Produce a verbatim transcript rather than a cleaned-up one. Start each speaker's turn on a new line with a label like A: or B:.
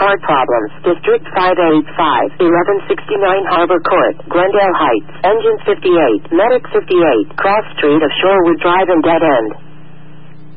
A: Power problems. District five eighty-five, eleven sixty-nine Harbor Court, Glendale Heights. Engines fifty-eight, Medic fifty-eight, Cross Street of Shorewood Drive and Dead End.